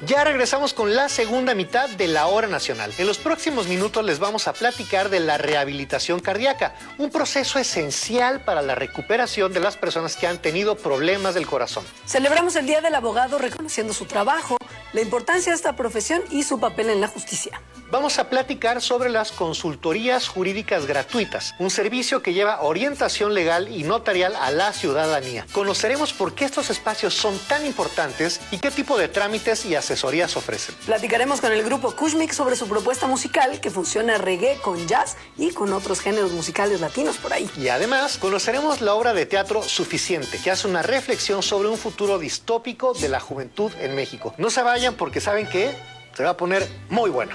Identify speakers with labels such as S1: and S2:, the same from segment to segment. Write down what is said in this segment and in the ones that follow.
S1: Ya regresamos con la segunda mitad de La Hora Nacional. En los próximos minutos les vamos a platicar de la rehabilitación cardíaca, un proceso esencial para la recuperación de las personas que han tenido problemas del corazón.
S2: Celebramos el Día del Abogado reconociendo su trabajo, la importancia de esta profesión y su papel en la justicia.
S1: Vamos a platicar sobre las consultorías jurídicas gratuitas, un servicio que lleva orientación legal y notarial a la ciudadanía. Conoceremos por qué estos espacios son tan importantes y qué tipo de trámites y asesorías ofrecen.
S2: Platicaremos con el grupo Kushmik sobre su propuesta musical que fusiona reggae con jazz y con otros géneros musicales latinos por ahí.
S1: Y además conoceremos la obra de teatro Suficiente, que hace una reflexión sobre un futuro distópico de la juventud en México. No se vayan porque saben que se va a poner muy bueno.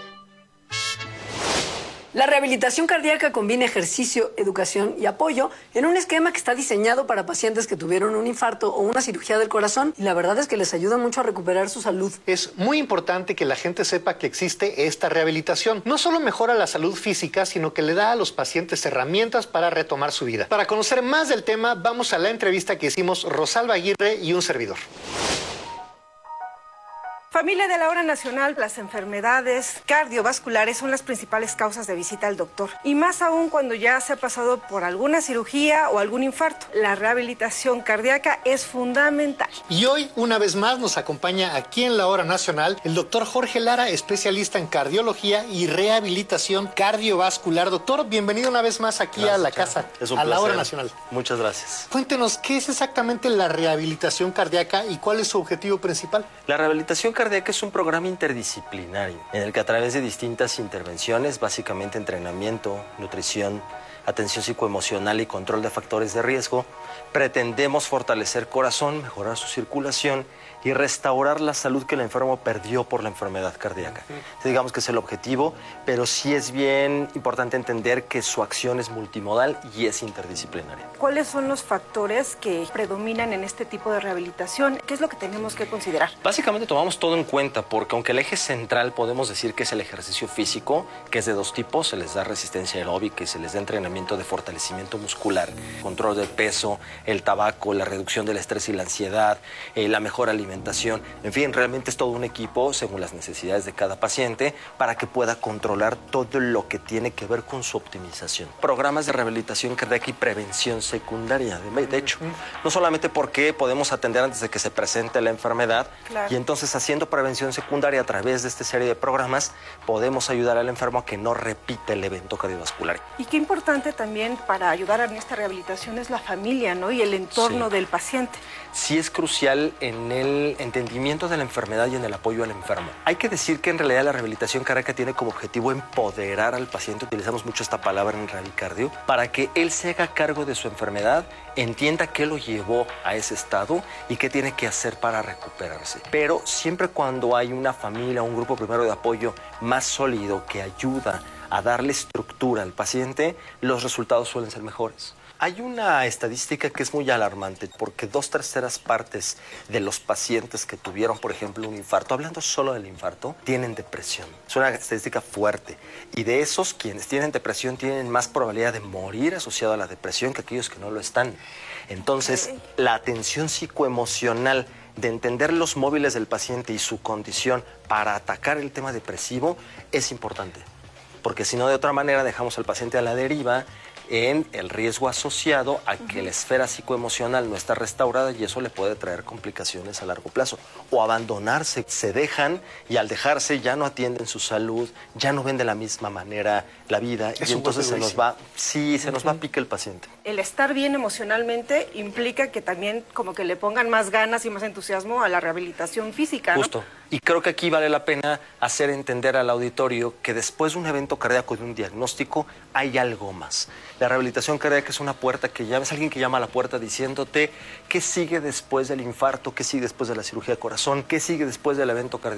S2: La rehabilitación cardíaca combina ejercicio, educación y apoyo en un esquema que está diseñado para pacientes que tuvieron un infarto o una cirugía del corazón y la verdad es que les ayuda mucho a recuperar su salud.
S1: Es muy importante que la gente sepa que existe esta rehabilitación. No solo mejora la salud física, sino que le da a los pacientes herramientas para retomar su vida. Para conocer más del tema, vamos a la entrevista que hicimos Rosalba Aguirre y un servidor.
S3: Familia de La Hora Nacional, las enfermedades cardiovasculares son las principales causas de visita al doctor. Y más aún cuando ya se ha pasado por alguna cirugía o algún infarto. La rehabilitación cardíaca es fundamental.
S1: Y hoy, una vez más, nos acompaña aquí en La Hora Nacional el doctor Jorge Lara, especialista en cardiología y rehabilitación cardiovascular. Doctor, bienvenido una vez más aquí a la casa, a La Hora Nacional.
S4: Muchas gracias.
S1: Cuéntenos, ¿qué es exactamente la rehabilitación cardíaca y cuál es su objetivo principal?
S4: La rehabilitación cardíaca es un programa interdisciplinario en el que a través de distintas intervenciones, básicamente entrenamiento, nutrición, atención psicoemocional y control de factores de riesgo, pretendemos fortalecer corazón, mejorar su circulación y restaurar la salud que el enfermo perdió por la enfermedad cardíaca. Digamos que es el objetivo, pero sí es bien importante entender que su acción es multimodal y es interdisciplinaria.
S3: ¿Cuáles son los factores que predominan en este tipo de rehabilitación? ¿Qué es lo que tenemos que considerar?
S4: Básicamente tomamos todo en cuenta porque aunque el eje central podemos decir que es el ejercicio físico, que es de dos tipos, se les da resistencia aeróbica y se les da entrenamiento de fortalecimiento muscular, control del peso, el tabaco, la reducción del estrés y la ansiedad, la mejor alimentación, en fin, realmente es todo un equipo según las necesidades de cada paciente para que pueda controlar todo lo que tiene que ver con su optimización. Programas de rehabilitación cardíaca y prevención secundaria, de hecho, no solamente porque podemos atender antes de que se presente la enfermedad, claro. Y entonces haciendo prevención secundaria a través de esta serie de programas podemos ayudar al enfermo a que no repita el evento cardiovascular.
S3: Y qué importante también para ayudar en esta rehabilitación es la familia, ¿no? Y el entorno del paciente.
S4: Sí es crucial en el entendimiento de la enfermedad y en el apoyo al enfermo. Hay que decir que en realidad la rehabilitación cardíaca tiene como objetivo empoderar al paciente, utilizamos mucho esta palabra en Radicardio, para que él se haga cargo de su enfermedad, entienda qué lo llevó a ese estado y qué tiene que hacer para recuperarse. Pero siempre cuando hay una familia, un grupo primero de apoyo más sólido que ayuda a darle estructura al paciente, los resultados suelen ser mejores. Hay una estadística que es muy alarmante porque 2/3 partes de los pacientes que tuvieron, por ejemplo, un infarto, hablando solo del infarto, tienen depresión. Es una estadística fuerte. Y de esos, quienes tienen depresión tienen más probabilidad de morir asociado a la depresión que aquellos que no lo están. Entonces, la atención psicoemocional de entender los móviles del paciente y su condición para atacar el tema depresivo es importante. Porque si no, de otra manera, dejamos al paciente a la deriva en el riesgo asociado a que la esfera psicoemocional no está restaurada y eso le puede traer complicaciones a largo plazo. O abandonarse, se dejan y al dejarse ya no atienden su salud, ya no ven de la misma manera la vida y entonces se nos va a pique el paciente.
S3: El estar bien emocionalmente implica que también como que le pongan más ganas y más entusiasmo a la rehabilitación física, ¿no?
S4: Justo. Y creo que aquí vale la pena hacer entender al auditorio que después de un evento cardíaco, de un diagnóstico, hay algo más. La rehabilitación cardíaca es una puerta que llama, es alguien que llama a la puerta diciéndote qué sigue después del infarto, qué sigue después de la cirugía de corazón, qué sigue después del evento cardíaco.